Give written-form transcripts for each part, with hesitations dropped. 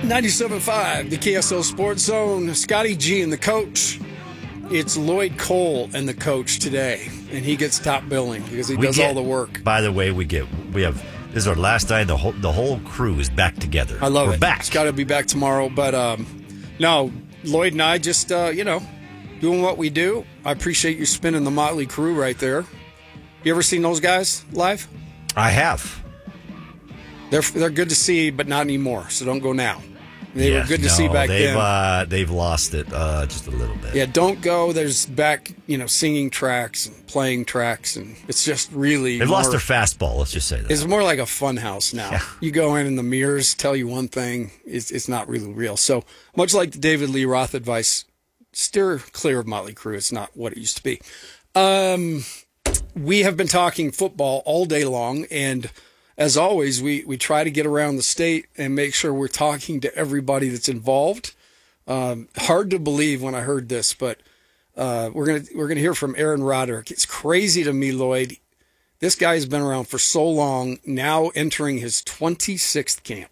97.5, the KSL Sports Zone. Scotty G and the coach. It's Lloyd Cole and the coach today, and he gets top billing because he does all the work. By the way, we have this is our last time. The whole crew is back together. I love We're it. back. It's got to be back tomorrow, but no, Lloyd and I just doing what we do. I appreciate you spinning the Motley Crew right there. You ever seen those guys live? I have. They're good to see, but not anymore. So don't go now. They were good to see back then. They've lost it just a little bit. Yeah, don't go. There's back, singing tracks and playing tracks, and it's just really they've lost their fastball. Let's just say that it's more like a fun house now. Yeah. You go in, and the mirrors tell you one thing. It's not really real. So much like the David Lee Roth advice, steer clear of Motley Crue. It's not what it used to be. We have been talking football all day long, and as always, we try to get around the state and make sure we're talking to everybody that's involved. Hard to believe when I heard this, but we're gonna hear from Aaron Roderick. It's crazy to me, Lloyd. This guy's been around for so long, now entering his 26th camp.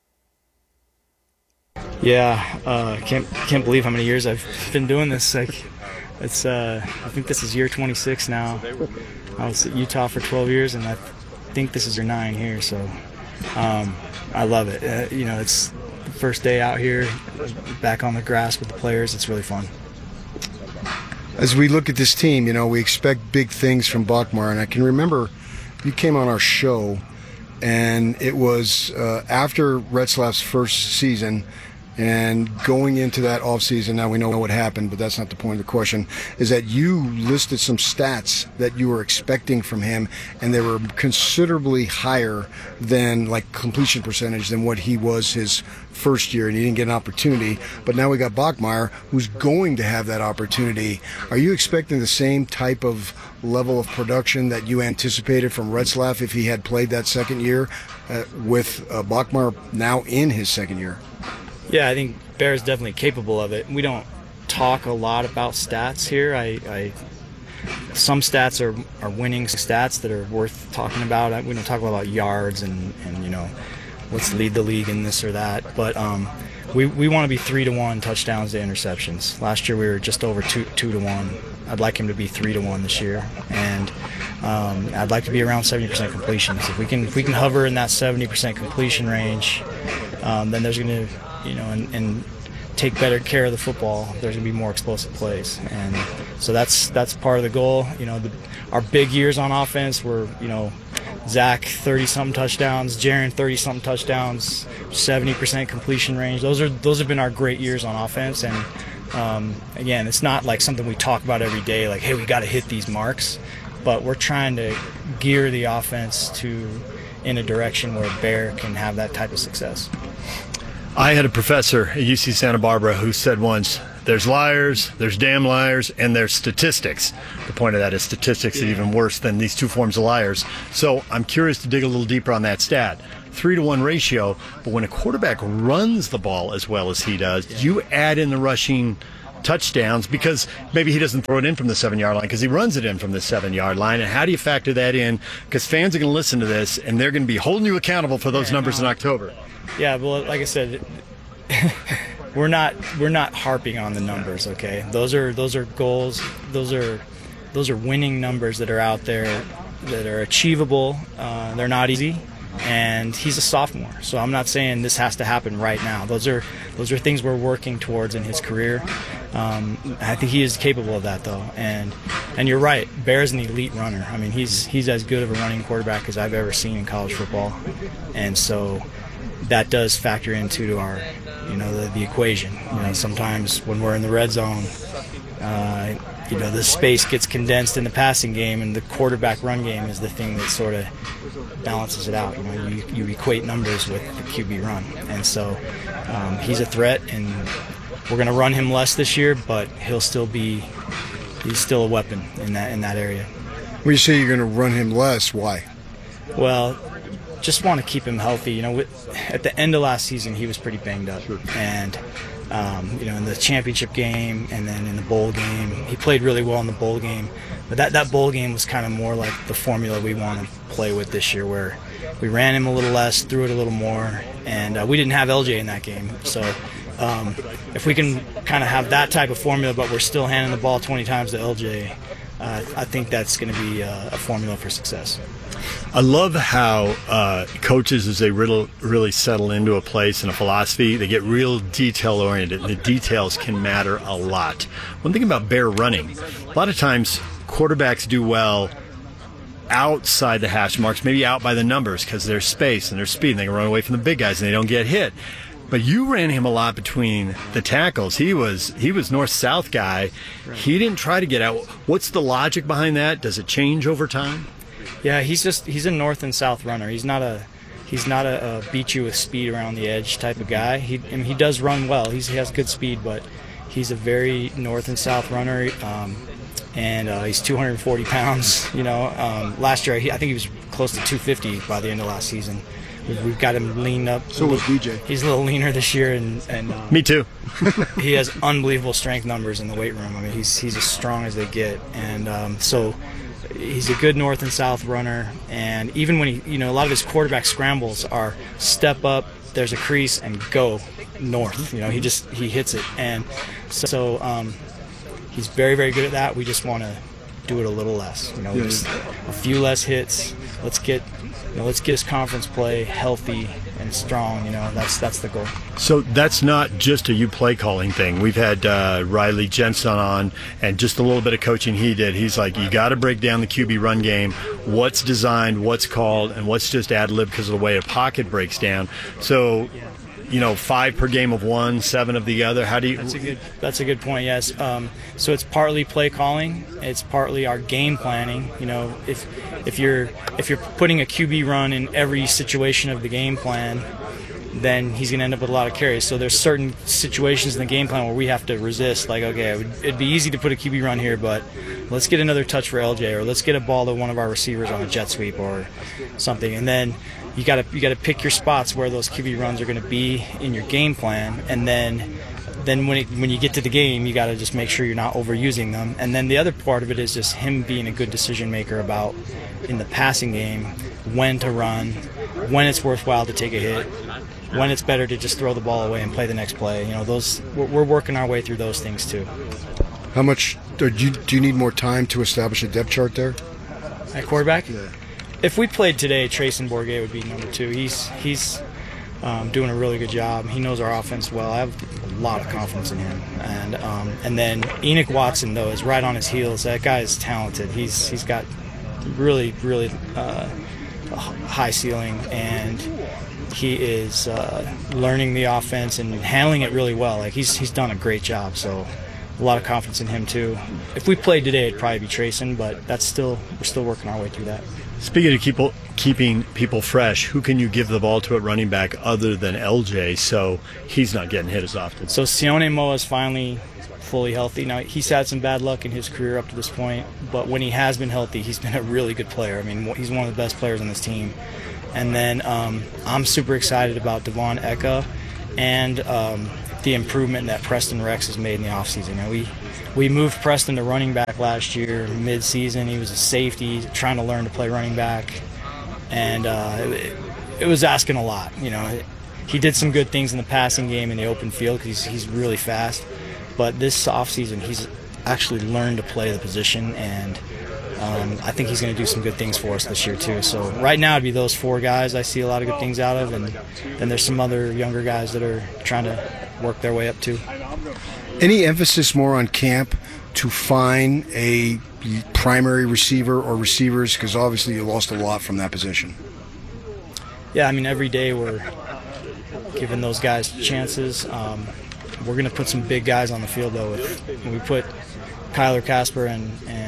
Yeah, can't believe how many years I've been doing this. Like, it's I think this is year 26 now. I was at Utah for 12 years, and I think this is year 9 here. So I love it. It's the first day out here, back on the grass with the players. It's really fun. As we look at this team, we expect big things from Bachmar, and I can remember you came on our show, and it was after Retzlaff's first season. And going into that offseason, now we know what happened, but that's not the point of the question, is that you listed some stats that you were expecting from him, and they were considerably higher than, completion percentage than what he was his first year, and he didn't get an opportunity. But now we got Bachmar, who's going to have that opportunity. Are you expecting the same type of level of production that you anticipated from Retzlaff if he had played that second year with Bachmar now in his second year? Yeah, I think Bear's definitely capable of it. We don't talk a lot about stats here. Some stats are winning stats that are worth talking about. We don't talk about yards and let's lead the league in this or that. But we want to be 3-to-1 touchdowns to interceptions. Last year we were just over 2-to-1. I'd like him to be 3-to-1 this year, and I'd like to be around 70% completions. If we can hover in that 70% completion range, then there's going to and take better care of the football, there's going to be more explosive plays. And so that's part of the goal. Our big years on offense were, Zach 30-something touchdowns, Jaron 30-something touchdowns, 70% completion range. Those have been our great years on offense. And again, it's not like something we talk about every day, like, hey, we got to hit these marks. But we're trying to gear the offense in a direction where Bear can have that type of success. I had a professor at UC Santa Barbara who said once, there's liars, there's damn liars, and there's statistics. The point of that is statistics are even worse than these two forms of liars. So I'm curious to dig a little deeper on that stat. 3-to-1 ratio, but when a quarterback runs the ball as well as he does, you add in the rushing touchdowns because maybe he doesn't throw it in from the 7-yard line because he runs it in from the 7-yard line. And how do you factor that in? Because fans are going to listen to this, and they're going to be holding you accountable for those numbers in October. Yeah, well, like I said, we're not harping on the numbers, okay? Those are goals. Those are winning numbers that are out there that are achievable. They're not easy, and he's a sophomore, so I'm not saying this has to happen right now. Those are things we're working towards in his career. I think he is capable of that, though, and you're right. Bear's an elite runner. I mean, he's as good of a running quarterback as I've ever seen in college football, and so that does factor into our, the equation. Sometimes when we're in the red zone, the space gets condensed in the passing game, and the quarterback run game is the thing that sort of balances it out. You equate numbers with the QB run, and so he's a threat, and we're going to run him less this year, but he's still a weapon in that area. When you say you're going to run him less, why? Well, just want to keep him healthy. At the end of last season, he was pretty banged up, and in the championship game and then in the bowl game, he played really well in the bowl game. But that bowl game was kind of more like the formula we want to play with this year, where we ran him a little less, threw it a little more, and we didn't have LJ in that game. So if we can kind of have that type of formula, but we're still handing the ball 20 times to LJ, I think that's going to be a formula for success. I love how coaches, as they really settle into a place and a philosophy, they get real detail-oriented. The details can matter a lot. One thing about Bear running, a lot of times quarterbacks do well outside the hash marks, maybe out by the numbers because there's space and there's speed and they can run away from the big guys and they don't get hit. But you ran him a lot between the tackles. He was north-south guy. Right. He didn't try to get out. What's the logic behind that? Does it change over time? Yeah, he's a north and south runner. He's not a beat you with speed around the edge type of guy. He does run well. He has good speed, but he's a very north and south runner. And he's 240 pounds. Last year I think he was close to 250 by the end of last season. We've got him leaned up. So was DJ. He's a little leaner this year, and me too. He has unbelievable strength numbers in the weight room. I mean, he's as strong as they get, and so he's a good north and south runner. And even when a lot of his quarterback scrambles are step up, there's a crease, and go north. He hits it, and so he's very, very good at that. We just want to do it a little less. Just a few less hits. Let's get his conference play healthy and strong. That's the goal. So that's not just a you play calling thing. We've had Riley Jensen on, and just a little bit of coaching he did. He's like, you got to break down the QB run game. What's designed, what's called, and what's just ad lib because of the way a pocket breaks down. So. 5 per game of one, 7 of the other. How do you? That's a good point. Yes. So it's partly play calling. It's partly our game planning. If you're putting a QB run in every situation of the game plan, then he's going to end up with a lot of carries. So there's certain situations in the game plan where we have to resist. Like, okay, it'd be easy to put a QB run here, but let's get another touch for LJ, or let's get a ball to one of our receivers on a jet sweep or something, and then. You got to pick your spots where those QB runs are going to be in your game plan, and then when you get to the game, you got to just make sure you're not overusing them. And then the other part of it is just him being a good decision maker about in the passing game when to run, when it's worthwhile to take a hit, when it's better to just throw the ball away and play the next play. We're working our way through those things too. How much do you need more time to establish a depth chart there? At quarterback? Yeah. If we played today, Trayson Bourget would be number 2. He's doing a really good job. He knows our offense well. I have a lot of confidence in him. And then Enoch Watson, though, is right on his heels. That guy is talented. He's got really, really high ceiling, and he is learning the offense and handling it really well. Like he's done a great job. So a lot of confidence in him too. If we played today, it'd probably be Trayson, but we're still working our way through that. Speaking of keeping people fresh, who can you give the ball to at running back other than LJ so he's not getting hit as often? So Sione Moa is finally fully healthy. Now, he's had some bad luck in his career up to this point, but when he has been healthy, he's been a really good player. I mean, he's one of the best players on this team. And then I'm super excited about Devon Eka and the improvement that Preston Rex has made in the offseason. We moved Preston to running back last year, mid-season. He was a safety, trying to learn to play running back, and it was asking a lot. He did some good things in the passing game in the open field because he's really fast. But this offseason, he's actually learned to play the position, and I think he's going to do some good things for us this year too. So right now it'd be those 4 guys I see a lot of good things out of, and then there's some other younger guys that are trying to work their way up too. Any emphasis more on camp to find a primary receiver or receivers? Because obviously you lost a lot from that position. Yeah, I mean, every day we're giving those guys chances. We're going to put some big guys on the field, though. We put Kyler Casper and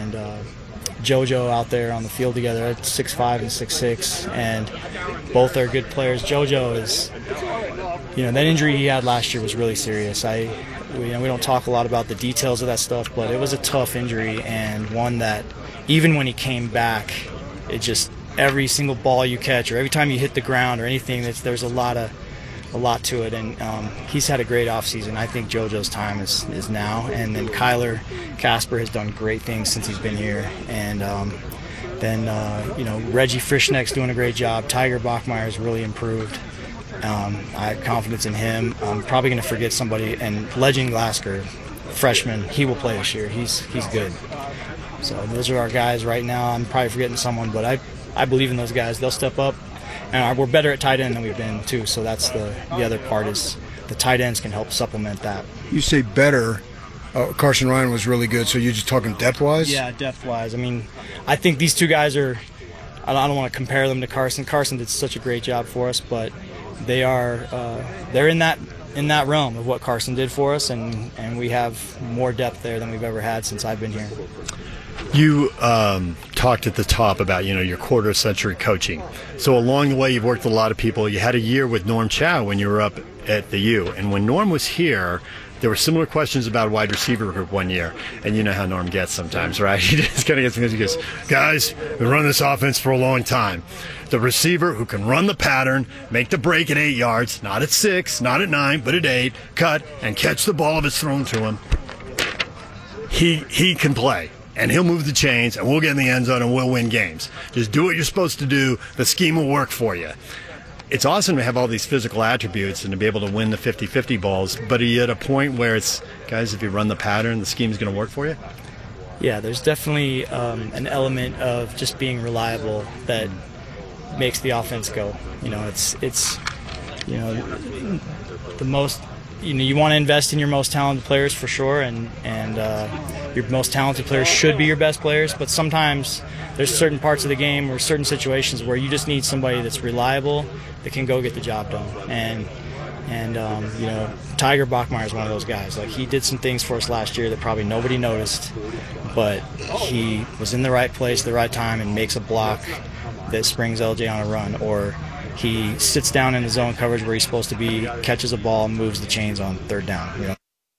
JoJo out there on the field together at 6'5" and 6'6", and both are good players. JoJo is, that injury he had last year was really serious. We don't talk a lot about the details of that stuff, but it was a tough injury, and one that even when he came back, it just every single ball you catch or every time you hit the ground or anything, there's a lot to it, and he's had a great offseason. I think JoJo's time is now, and then Kyler Casper has done great things since he's been here, and Then Reggie Frischneck's doing a great job. Tiger Bachmeyer's really improved. I have confidence in him. I'm probably going to forget somebody. And Legend Glasgow, freshman, he will play this year. He's good. So those are our guys right now. I'm probably forgetting someone, but I believe in those guys. They'll step up. And we're better at tight end than we've been, too. So that's the other part is the tight ends can help supplement that. You say better. Carson Ryan was really good, so you're just talking depth-wise? Yeah, depth-wise. I mean, I think these two guys are – I don't want to compare them to Carson. Carson did such a great job for us, but they're in that realm of what Carson did for us, and we have more depth there than we've ever had since I've been here. You talked at the top about, your quarter-century coaching. So along the way, you've worked with a lot of people. You had a year with Norm Chow when you were up at the U. And when Norm was here, there were similar questions about wide receiver group one year. And you know how Norm gets sometimes, right? He just kind of gets, he goes, guys, we run this offense for a long time. The receiver who can run the pattern, make the break at 8 yards, not at 6, not at 9, but at 8, cut, and catch the ball if it's thrown to him. He can play. And he'll move the chains, and we'll get in the end zone, and we'll win games. Just do what you're supposed to do. The scheme will work for you. It's awesome to have all these physical attributes and to be able to win the 50-50 balls, but are you at a point where it's, guys, if you run the pattern, the scheme's going to work for you? Yeah, there's definitely an element of just being reliable that makes the offense go. It's the most... you want to invest in your most talented players for sure, and your most talented players should be your best players. But sometimes there's certain parts of the game or certain situations where you just need somebody that's reliable that can go get the job done. And Tiger Bachmeyer is one of those guys. Like, he did some things for us last year that probably nobody noticed, but he was in the right place at the right time and makes a block that springs LJ on a run, or he sits down in his zone coverage where he's supposed to be, catches a ball, and moves the chains on third down.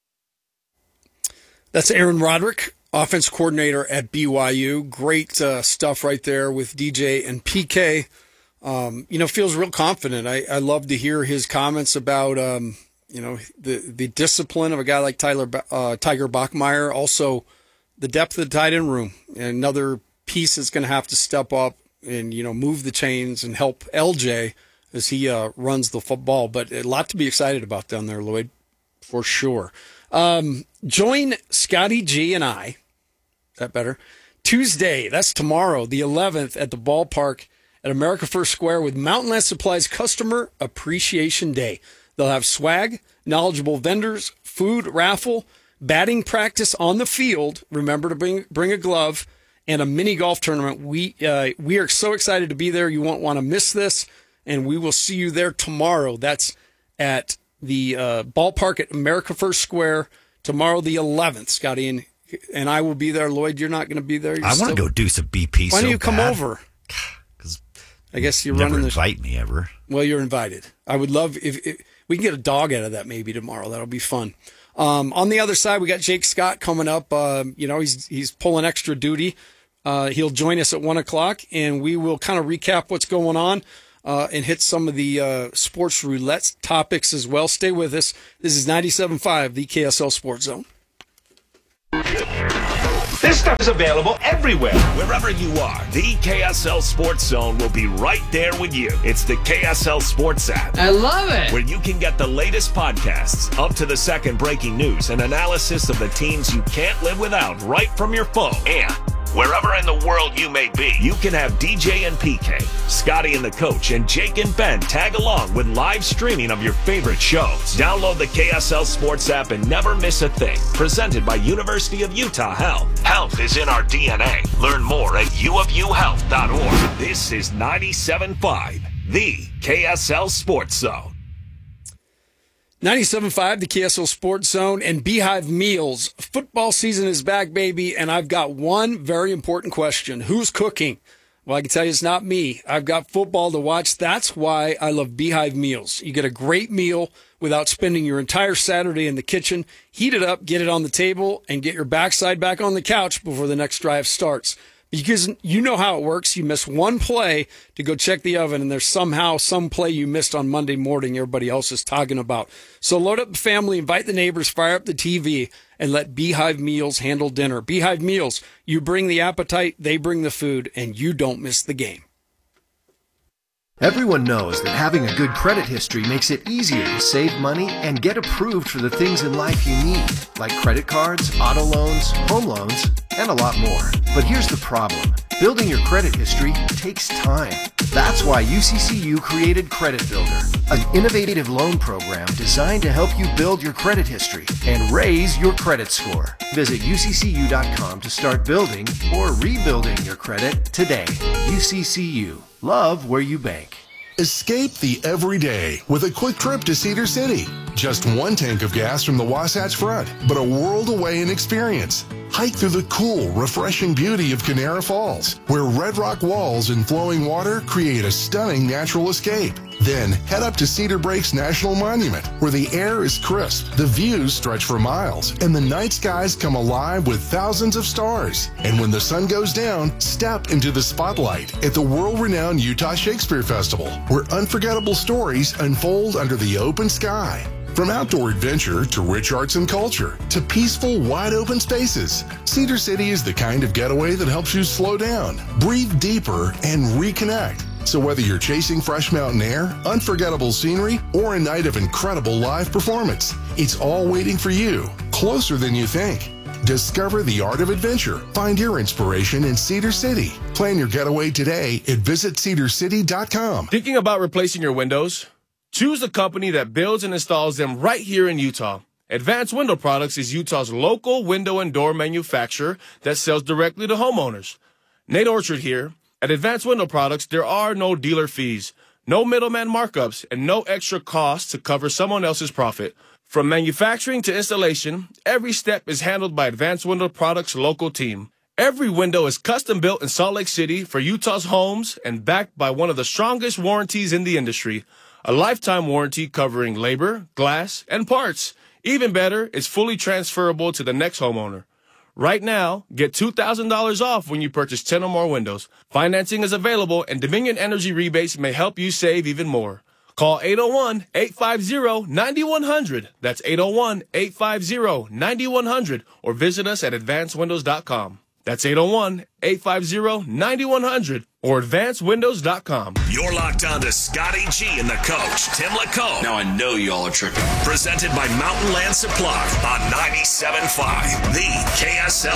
That's Aaron Roderick, offense coordinator at BYU. Great stuff right there with DJ and PK. Feels real confident. I love to hear his comments about, the discipline of a guy like Tiger Bachmeier. Also, the depth of the tight end room. Another piece that's going to have to step up and, move the chains and help LJ as he runs the football. But a lot to be excited about down there, Lloyd, for sure. Join Scotty G and I, is that better? Tuesday, that's tomorrow, the 11th, at the ballpark at America First Square with Mountain Land Supply's Customer Appreciation Day. They'll have swag, knowledgeable vendors, food, raffle, batting practice on the field. Remember to bring a glove, and a mini golf tournament. We are so excited to be there. You won't want to miss this, and we will see you there tomorrow. That's at the ballpark at America First Square tomorrow, the 11th. Scotty and I will be there. Lloyd, you're not going to be there. I want to go do some BP. Why don't you come bad. over? Because I guess you're never running invite me ever. Well, you're invited. I would love if we can get a dog out of that maybe tomorrow. That'll be fun. On the other side, we got Jake Scott coming up. He's pulling extra duty. He'll join us at 1:00, and we will kind of recap what's going on and hit some of the sports roulette topics as well. Stay with us. This is 97.5, the KSL Sports Zone. This stuff is available everywhere. Wherever you are, the KSL Sports Zone will be right there with you. It's the KSL Sports app. I love it. Where you can get the latest podcasts, up-to-the-second breaking news, and analysis of the teams you can't live without right from your phone. And wherever in the world you may be, you can have DJ and PK, Scotty and the coach, and Jake and Ben tag along with live streaming of your favorite shows. Download the KSL Sports app and never miss a thing. Presented by University of Utah Health. Health is in our DNA. Learn more at uofuhealth.org. This is 97.5, the KSL Sports Zone. 97.5, the KSL Sports Zone, and Beehive Meals. Football season is back, baby, and I've got one very important question. Who's cooking? Well, I can tell you it's not me. I've got football to watch. That's why I love Beehive Meals. You get a great meal without spending your entire Saturday in the kitchen. Heat it up, get it on the table, and get your backside back on the couch before the next drive starts. Because you know how it works. You miss one play to go check the oven, and there's somehow some play you missed on Monday morning everybody else is talking about. So load up the family, invite the neighbors, fire up the TV, and let Beehive Meals handle dinner. Beehive Meals, you bring the appetite, they bring the food, and you don't miss the game. Everyone knows that having a good credit history makes it easier to save money and get approved for the things in life you need, like credit cards, auto loans, home loans, and a lot more. But here's the problem. Building your credit history takes time. That's why UCCU created Credit Builder, an innovative loan program designed to help you build your credit history and raise your credit score. Visit UCCU.com to start building or rebuilding your credit today. UCCU. Love where you bank. Escape the everyday with a quick trip to Cedar City. Just one tank of gas from the Wasatch Front, but a world away in experience. Hike through the cool, refreshing beauty of Canara Falls, where red rock walls and flowing water create a stunning natural escape. Then head up to Cedar Breaks National Monument, where the air is crisp, the views stretch for miles, and the night skies come alive with thousands of stars. And when the sun goes down, step into the spotlight at the world-renowned Utah Shakespeare Festival, where unforgettable stories unfold under the open sky. From outdoor adventure to rich arts and culture to peaceful, wide-open spaces, Cedar City is the kind of getaway that helps you slow down, breathe deeper, and reconnect. So whether you're chasing fresh mountain air, unforgettable scenery, or a night of incredible live performance, it's all waiting for you, closer than you think. Discover the art of adventure. Find your inspiration in Cedar City. Plan your getaway today at visitcedarcity.com. Thinking about replacing your windows? Choose a company that builds and installs them right here in Utah. Advanced Window Products is Utah's local window and door manufacturer that sells directly to homeowners. Nate Orchard here. At Advanced Window Products, there are no dealer fees, no middleman markups, and no extra costs to cover someone else's profit. From manufacturing to installation, every step is handled by Advanced Window Products' local team. Every window is custom built in Salt Lake City for Utah's homes and backed by one of the strongest warranties in the industry. A lifetime warranty covering labor, glass, and parts. Even better, it's fully transferable to the next homeowner. Right now, get $2,000 off when you purchase 10 or more windows. Financing is available, and Dominion Energy rebates may help you save even more. Call 801-850-9100. That's 801-850-9100. Or visit us at advancedwindows.com. That's 801-850-9100 or advancedwindows.com. You're locked on to Scotty G and the coach, Tim LaComb. Now I know y'all are tripping. Presented by Mountain Land Supply on 97.5, the KSL